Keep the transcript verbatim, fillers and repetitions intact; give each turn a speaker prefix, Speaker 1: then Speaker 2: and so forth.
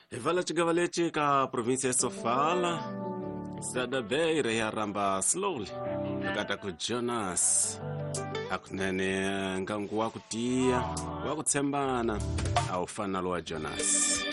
Speaker 1: Evala chigavalete ka província Sofala, Sada Beira ya ramba slowly, nakata ku Jonas. Hakunene ngangu wakutia, wakutsembana, au fanalo wa Jonas.